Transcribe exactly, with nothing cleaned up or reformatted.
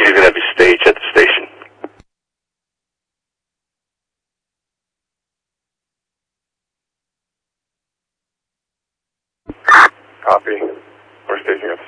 you're going to have your stage at the station? Copy. We're staging a